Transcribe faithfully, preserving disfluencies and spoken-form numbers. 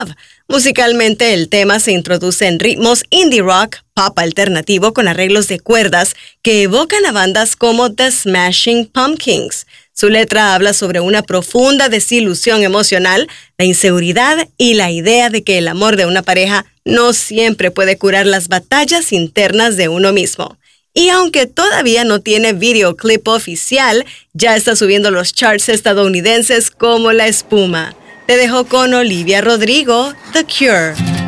Musicalmente, el tema se introduce en ritmos indie rock, pop alternativo con arreglos de cuerdas que evocan a bandas como The Smashing Pumpkins. Su letra habla sobre una profunda desilusión emocional, la inseguridad y la idea de que el amor de una pareja no siempre puede curar las batallas internas de uno mismo. Y aunque todavía no tiene videoclip oficial, ya está subiendo los charts estadounidenses como la espuma. Te dejo con Olivia Rodrigo, The Cure.